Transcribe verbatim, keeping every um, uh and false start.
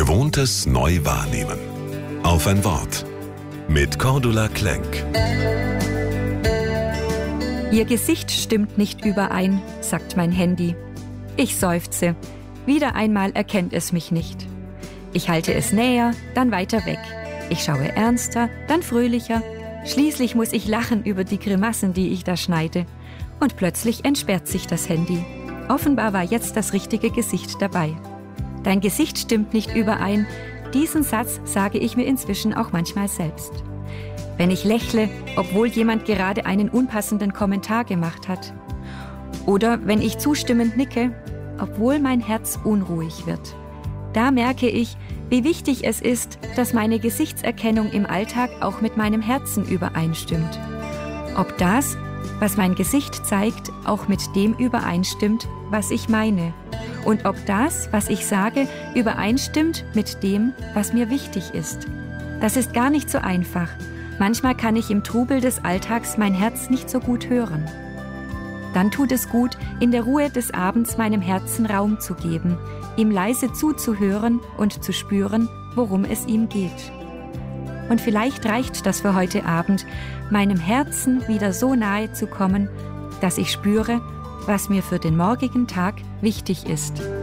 Gewohntes neu wahrnehmen. Auf ein Wort. Mit Cordula Klenk. Ihr Gesicht stimmt nicht überein, sagt mein Handy. Ich seufze. Wieder einmal erkennt es mich nicht. Ich halte es näher, dann weiter weg. Ich schaue ernster, dann fröhlicher. Schließlich muss ich lachen über die Grimassen, die ich da schneide. Und plötzlich entsperrt sich das Handy. Offenbar war jetzt das richtige Gesicht dabei. Dein Gesicht stimmt nicht überein. Diesen Satz sage ich mir inzwischen auch manchmal selbst. Wenn ich lächle, obwohl jemand gerade einen unpassenden Kommentar gemacht hat. Oder wenn ich zustimmend nicke, obwohl mein Herz unruhig wird. Da merke ich, wie wichtig es ist, dass meine Gesichtserkennung im Alltag auch mit meinem Herzen übereinstimmt. Ob das, was mein Gesicht zeigt, auch mit dem übereinstimmt, was ich meine. Und ob das, was ich sage, übereinstimmt mit dem, was mir wichtig ist. Das ist gar nicht so einfach. Manchmal kann ich im Trubel des Alltags mein Herz nicht so gut hören. Dann tut es gut, in der Ruhe des Abends meinem Herzen Raum zu geben, ihm leise zuzuhören und zu spüren, worum es ihm geht. Und vielleicht reicht das für heute Abend, meinem Herzen wieder so nahe zu kommen, dass ich spüre, was mir für den morgigen Tag wichtig ist.